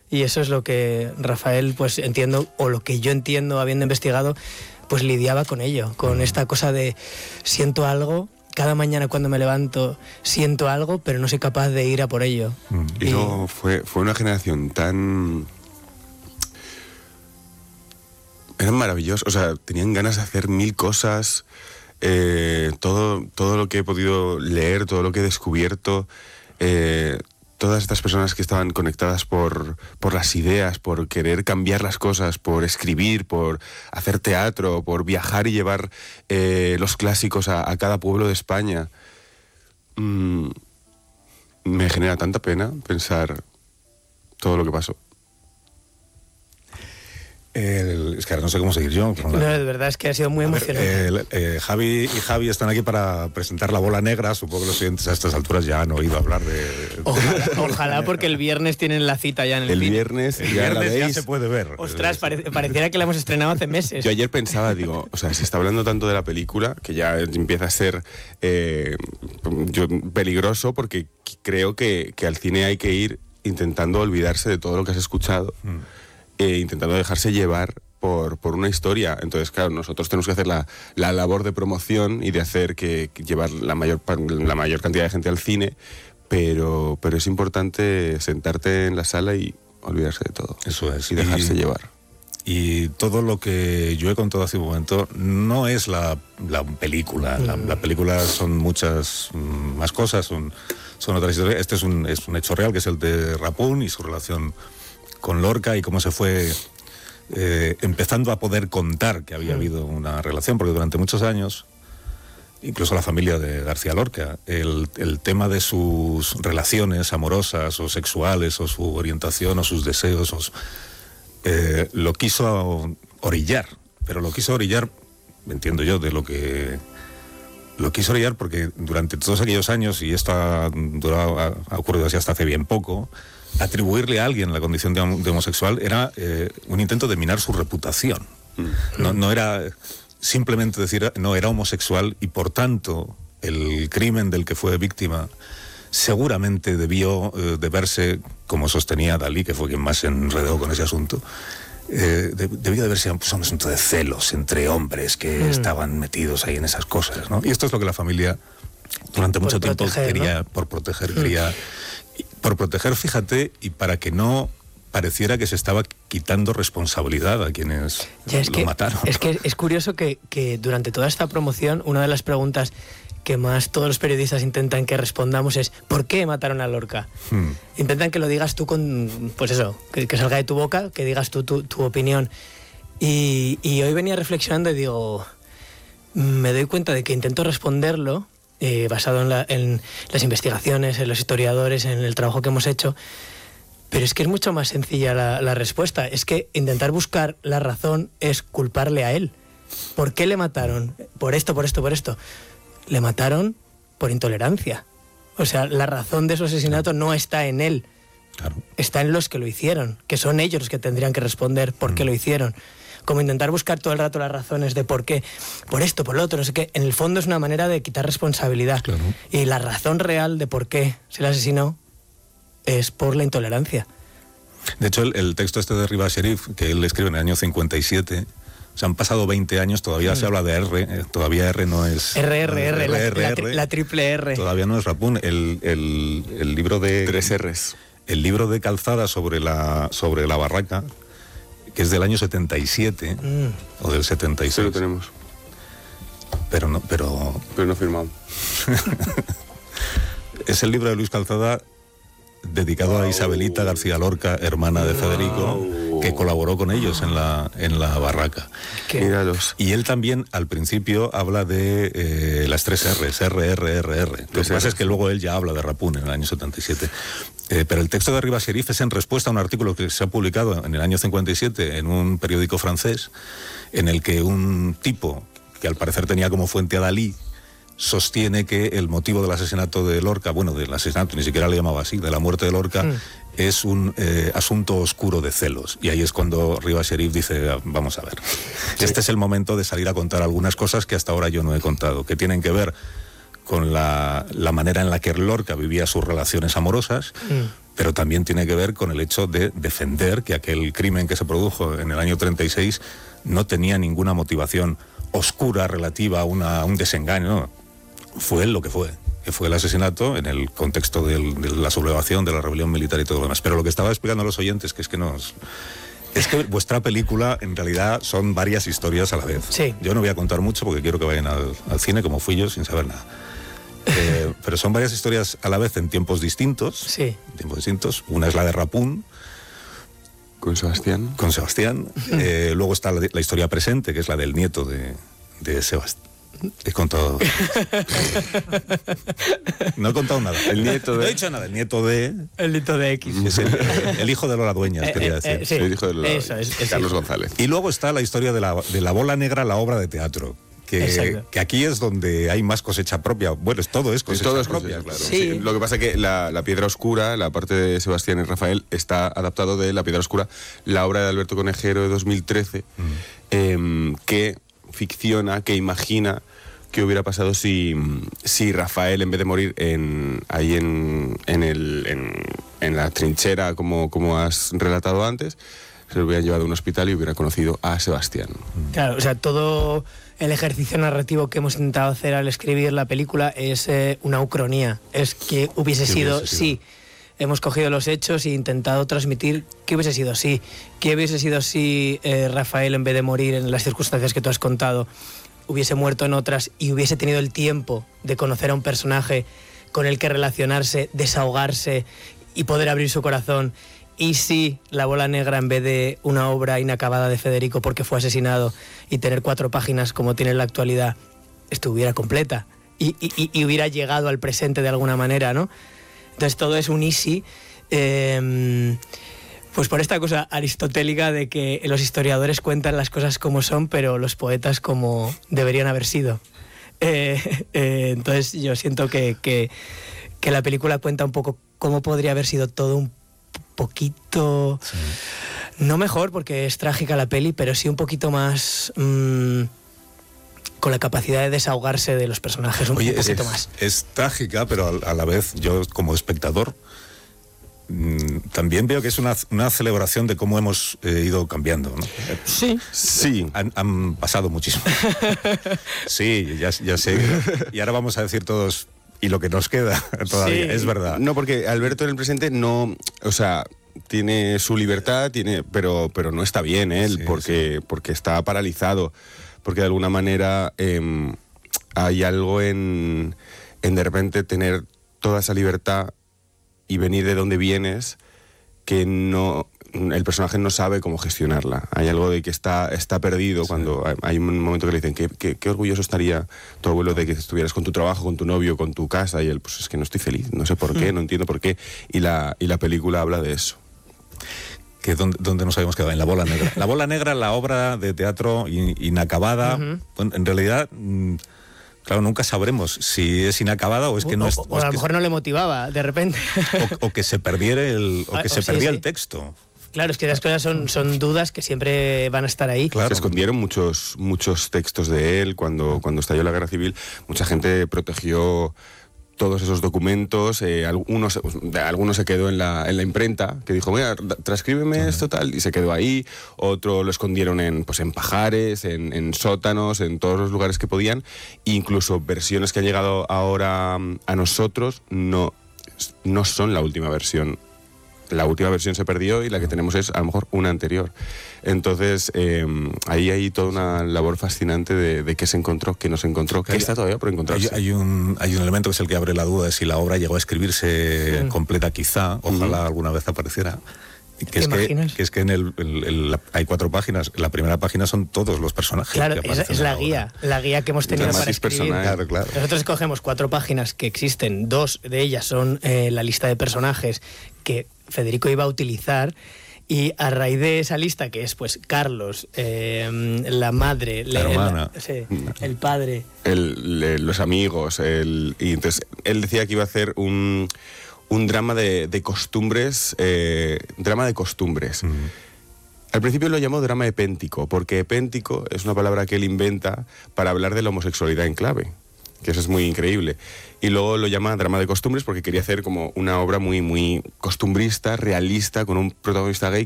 Y eso es lo que Rafael, pues entiendo, o lo que yo entiendo habiendo investigado, pues lidiaba con ello, con esta cosa de siento algo, cada mañana cuando me levanto siento algo, pero no soy capaz de ir a por ello. Y luego fue una generación tan... Eran maravillosos, o sea, tenían ganas de hacer mil cosas, todo lo que he podido leer, todo lo que he descubierto, todas estas personas que estaban conectadas por las ideas, por querer cambiar las cosas, por escribir, por hacer teatro, por viajar y llevar los clásicos a cada pueblo de España. Me genera tanta pena pensar todo lo que pasó. Es que ahora no sé cómo seguir yo. No, de verdad es que ha sido muy emocionante. Javi y Javi están aquí para presentar La Bola Negra. Supongo que los oyentes a estas alturas ya han oído hablar de... Ojalá, porque el viernes tienen la cita ya en el cine. Viernes ya se puede ver. Ostras, pareciera que la hemos estrenado hace meses. Yo ayer pensaba, digo, o sea, se está hablando tanto de la película que ya empieza a ser peligroso, porque creo que al cine hay que ir intentando olvidarse de todo lo que has escuchado. Intentando dejarse llevar por una historia. Entonces, claro, nosotros tenemos que hacer la labor de promoción y de hacer que llevar la mayor cantidad de gente al cine, pero es importante sentarte en la sala y olvidarse de todo. Eso es. Y dejarse llevar. Y todo lo que yo he contado hace un momento no es la película. La película son muchas más cosas, son otras historias. Este es un hecho real, que es el de Rapún y su relación con Lorca, y cómo se fue empezando a poder contar que había habido una relación, porque durante muchos años, incluso la familia de García Lorca, el tema de sus relaciones amorosas o sexuales, o su orientación o sus deseos, lo quiso orillar, pero lo quiso orillar, entiendo yo, de lo que... Lo quiso orillar porque durante todos aquellos años, y esto ha ocurrido así hasta hace bien poco, atribuirle a alguien la condición de homosexual era un intento de minar su reputación. No era simplemente decir, no, era homosexual, y por tanto el crimen del que fue víctima seguramente debió de verse, como sostenía Dalí, que fue quien más se enredó con ese asunto, debió de verse pues, un asunto de celos entre hombres que estaban metidos ahí en esas cosas, ¿no? Y esto es lo que la familia durante mucho tiempo quería, ¿no? Por proteger, fíjate, y para que no pareciera que se estaba quitando responsabilidad a quienes lo mataron. Es que es curioso que durante toda esta promoción, una de las preguntas que más todos los periodistas intentan que respondamos es ¿por qué mataron a Lorca? Intentan que lo digas tú con, pues eso, que salga de tu boca, que digas tú tu opinión. Y hoy venía reflexionando y digo, me doy cuenta de que intento responderlo basado en las investigaciones, en los historiadores, en el trabajo que hemos hecho, pero es que es mucho más sencilla la respuesta. Es que intentar buscar la razón es culparle a él. ¿Por qué le mataron? Por esto. Le mataron por intolerancia. O sea, la razón de su asesinato no está en él. Claro. Está en los que lo hicieron, que son ellos los que tendrían que responder por qué lo hicieron. Como intentar buscar todo el rato las razones de por qué, por esto, por lo otro, no sé qué. En el fondo es una manera de quitar responsabilidad. Claro. Y la razón real de por qué se le asesinó es por la intolerancia. De hecho, el texto este de Rivas Sherif, que él escribe en el año 57... O sea, han pasado 20 años, todavía se habla de R, todavía R no es... La triple R. Todavía no es Rapún. El libro de... 3 Rs. El libro de Calzada sobre la barraca, que es del año 77, o del 76. Sí, lo tenemos. Pero no firmado. Es el libro de Luis Calzada dedicado a Isabelita García Lorca, hermana de Federico, que colaboró con ellos en la barraca. Míralos. Y él también al principio habla de las 3 Rs, R. Lo que pasa es que luego él ya habla de Rapún en el año 77. Pero el texto de Rivas Sherif es en respuesta a un artículo que se ha publicado en el año 57 en un periódico francés, en el que un tipo que al parecer tenía como fuente a Dalí sostiene que el motivo del asesinato de Lorca, bueno, del asesinato, ni siquiera le llamaba así, de la muerte de Lorca, es un asunto oscuro de celos. Y ahí es cuando Rivas Sherif dice, vamos a ver, este es el momento de salir a contar algunas cosas que hasta ahora yo no he contado, que tienen que ver con la manera en la que Lorca vivía sus relaciones amorosas, pero también tiene que ver con el hecho de defender que aquel crimen que se produjo en el año 36 no tenía ninguna motivación oscura relativa a un desengaño, ¿no? Fue lo que fue el asesinato en el contexto de la sublevación, de la rebelión militar y todo lo demás. Pero lo que estaba explicando a los oyentes, es que vuestra película en realidad son varias historias a la vez. Sí. Yo no voy a contar mucho porque quiero que vayan al cine, como fui yo, sin saber nada. Pero son varias historias a la vez en tiempos distintos. Sí. Una es la de Rapún. Con Sebastián. Luego está la historia presente, que es la del nieto de Sebastián. He contado. No he contado nada. El nieto de. No he dicho nada. El nieto de. El nieto de X. Es el hijo de Lola Dueñas, quería decir. Sí. El hijo de Lola Eso Dueñas, es Carlos González. Y luego está la historia de la bola negra, la obra de teatro. Que aquí es donde hay más cosecha propia. Bueno, todo es cosecha propia, claro. Sí. Sí, lo que pasa es que la Piedra Oscura, la parte de Sebastián y Rafael, está adaptado de La Piedra Oscura, la obra de Alberto Conejero de 2013, que ficciona, que imagina qué hubiera pasado si Rafael, en vez de morir en la trinchera, como has relatado antes, se lo hubieran llevado a un hospital y hubiera conocido a Sebastián. Claro, o sea, todo el ejercicio narrativo que hemos intentado hacer al escribir la película es una ucronía. Es que hubiese sido sí. Hemos cogido los hechos e intentado transmitir qué hubiese sido sí. ¿Qué hubiese sido si Rafael, en vez de morir en las circunstancias que tú has contado, hubiese muerto en otras y hubiese tenido el tiempo de conocer a un personaje con el que relacionarse, desahogarse y poder abrir su corazón? Y si La bola negra, en vez de una obra inacabada de Federico porque fue asesinado y tener 4 páginas como tiene en la actualidad, estuviera completa y hubiera llegado al presente de alguna manera, ¿no? Entonces todo es un easy, pues por esta cosa aristotélica de que los historiadores cuentan las cosas como son, pero los poetas como deberían haber sido. Entonces yo siento que la película cuenta un poco cómo podría haber sido todo un poquito, sí, no mejor porque es trágica la peli, pero sí un poquito más con la capacidad de desahogarse de los personajes un poquito más. Es trágica, pero a la vez yo como espectador también veo que es una celebración de cómo hemos ido cambiando, ¿no? Sí. Han pasado muchísimo. Sí, ya sé. Y ahora vamos a decir todos... Y lo que nos queda todavía, sí, es verdad. No, porque Alberto en el presente no... O sea, tiene su libertad, pero no está bien él, sí, porque está paralizado. Porque de alguna manera hay algo en de repente tener toda esa libertad y venir de donde vienes que no... El personaje no sabe cómo gestionarla. Hay algo de que está perdido, sí, cuando hay un momento que le dicen qué orgulloso estaría tu abuelo de que estuvieras con tu trabajo, con tu novio, con tu casa, y él, pues es que no estoy feliz, no sé por qué, no entiendo por qué. Y la película habla de eso. Que ¿Dónde nos habíamos quedado? En La bola negra. La bola negra, la obra de teatro inacabada, bueno, en realidad... Claro, nunca sabremos si es inacabada o es que no es... O a lo mejor no le motivaba, de repente. O que se perdiera el texto. Claro, es que las cosas son dudas que siempre van a estar ahí. Claro. Se escondieron muchos textos de él cuando estalló la guerra civil. Mucha gente protegió todos esos documentos. Algunos se quedó en la imprenta, que dijo, mira, transcríbeme esto tal, y se quedó ahí. Otro lo escondieron en pajares, en sótanos, en todos los lugares que podían. Incluso versiones que han llegado ahora a nosotros no son la última versión. La última versión se perdió y la que tenemos es a lo mejor una anterior. Entonces, ahí hay toda una labor fascinante de qué se encontró, qué no se encontró, qué está todavía por encontrarse. Hay un elemento que es el que abre la duda de si la obra llegó a escribirse completa, quizá, ojalá alguna vez apareciera. Que es que hay 4 páginas. La primera página son todos los personajes. Claro, es la guía que hemos tenido para escribir. Claro. Nosotros cogemos 4 páginas que existen, 2 de ellas son la lista de personajes que Federico iba a utilizar, y a raíz de esa lista, que es pues Carlos, la madre, la hermana, el padre, los amigos, y entonces él decía que iba a hacer un drama de costumbres, Al principio lo llamó drama epéntico, porque epéntico es una palabra que él inventa para hablar de la homosexualidad en clave. que eso es muy increíble. Y luego lo llama drama de costumbres porque quería hacer como una obra muy, muy costumbrista, realista, con un protagonista gay